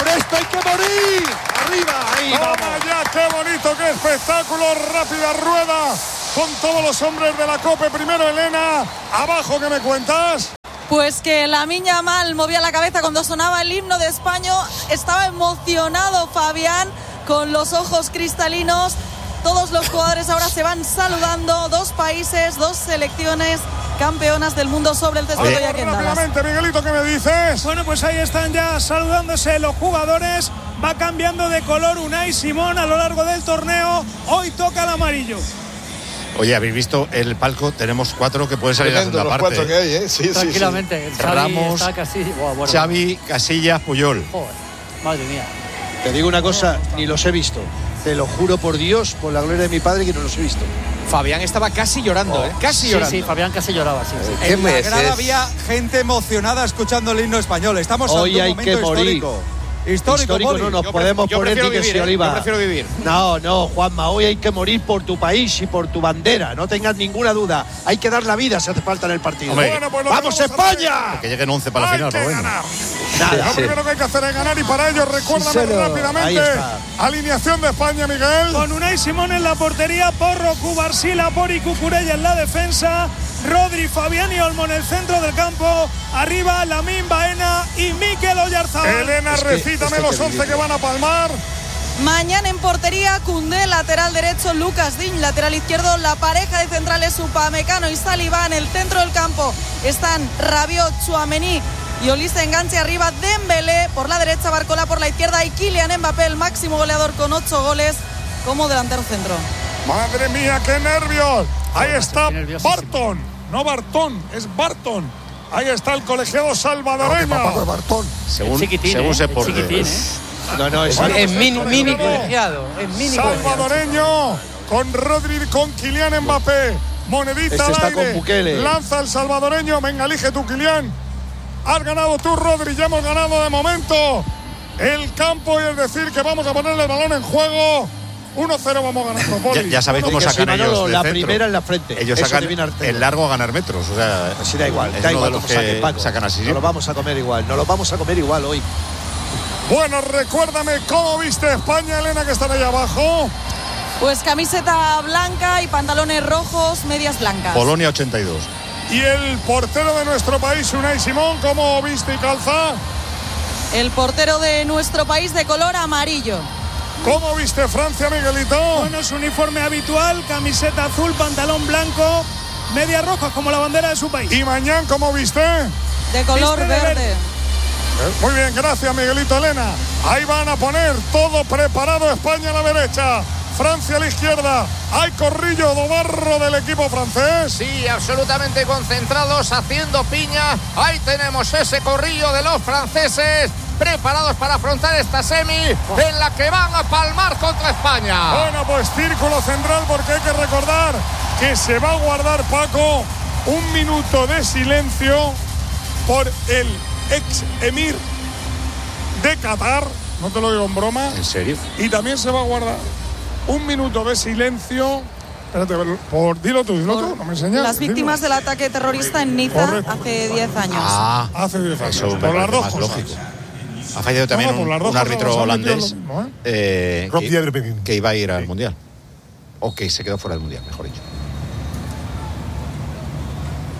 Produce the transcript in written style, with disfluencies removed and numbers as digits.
Por esto hay que morir. Arriba, ahí vamos. Ya, qué bonito, qué espectáculo. Rápida rueda con todos los hombres de la COPE. Primero Elena, abajo, ¿qué me cuentas? Pues que Lamine Yamal movía la cabeza cuando sonaba el himno de España. Estaba emocionado Fabián, con los ojos cristalinos. Todos los jugadores ahora se van saludando. Dos países, dos selecciones campeonas del mundo sobre el césped hoy aquí en Dallas. Rápidamente, Miguelito, ¿qué me dices? Bueno, pues ahí están ya saludándose los jugadores. Va cambiando de color Unai Simón a lo largo del torneo. Hoy toca el amarillo. Oye, ¿habéis visto el palco? Tenemos 4 que pueden salir a la segunda parte. 4 que hay, ¿eh? Sí, tranquilamente. Sí. Ramos, bueno. Xavi, Casillas, Puyol. Joder, madre mía. Te digo una cosa, ni los he visto. Te lo juro por Dios, por la gloria de mi padre, que no los he visto. Fabián estaba casi llorando, casi llorando. Sí, Fabián casi lloraba, sí. En la grada había gente emocionada escuchando el himno español. Estamos hoy ante un hay que momento morir. Histórico, no nos podemos poner ni que si Oliva. Yo prefiero vivir. No, Juanma, hoy hay que morir por tu país y por tu bandera, no tengas ninguna duda. Hay que dar la vida si hace falta en el partido. Bueno, pues ¡vamos España! Que lleguen 11 para la final, Hay que bueno. ganar. Nada, Lo primero que hay que hacer es ganar y para ello recuérdame rápidamente ahí está. alineación de España, Miguel. Con Unai Simón en la portería, Porro, Cubarsila, Pori, Cucurella en la defensa, Rodri, Fabián y Olmo en el centro del campo, arriba Lamine Baena y Mikel Oyarzabal. Elena, recítame los 11 que van a palmar. Mañana en portería, Koundé, lateral derecho, Lucas Digne, lateral izquierdo. La pareja de centrales, Upamecano y Saliba. En el centro del campo están Rabiot, Tchouaméni y Olise enganche. Arriba Dembélé, por la derecha Barcola, por la izquierda y Kylian Mbappé, el máximo goleador con 8 goles como delantero centro. Madre mía, qué nervios. Ahí está nerviosísimo. Barton, es Barton. Ahí está el colegiado salvadoreño. Según Chiquitín, se porte. chiquitín, No, es mini colegiado. Salvadoreño con Rodri, con Kylian Mbappé. Monedita Este al está aire. con Bukele. Lanza el salvadoreño. Venga, elige tú, Kylian. Has ganado tú, Rodri. Ya hemos ganado de momento el campo, y es decir que vamos a ponerle el balón en juego. 1-0 vamos ganando, Poli. Ya sabéis cómo que sacan si Manolo, ellos de la centro. primera en la frente. Ellos Eso sacan adivina Arteta. el largo a ganar metros. O sea, Así da igual, es da uno igual de los como saquen, que Paco. sacan así. Nos lo vamos a comer igual, hoy. Bueno, recuérdame cómo viste España, Elena, que están ahí abajo. Pues camiseta blanca y pantalones rojos, medias blancas. Polonia 82. Y el portero de nuestro país, Unai Simón, ¿cómo viste y calza? El portero de nuestro país de color amarillo. ¿Cómo viste Francia, Miguelito? Bueno, su uniforme habitual, camiseta azul, pantalón blanco, medias rojas como la bandera de su país. ¿Y mañana cómo viste? De color Viste de verde. Muy bien, gracias, Miguelito, Elena. Ahí van a poner todo preparado. España a la derecha, Francia a la izquierda. Hay corrillo do barro del equipo francés. Sí, absolutamente concentrados, haciendo piña. Ahí tenemos ese corrillo de los franceses, preparados para afrontar esta semi en la que van a palmar contra España. Bueno, pues círculo central, porque hay que recordar que se va a guardar, Paco, 1 minuto de silencio por el ex emir de Qatar. No te lo digo en broma. ¿En serio? Y también se va a guardar 1 minuto de silencio. Espérate, dilo tú, no me enseñas. Las víctimas del ataque terrorista en Niza. Correcto. Hace 10 años. Hace 10 años. Eso me por las parece dos más cosas. lógico. Ha fallado también No, por las dos un cosas árbitro nos han metido holandés lo mismo, que iba a ir al Mundial. O que se quedó fuera del Mundial, mejor dicho.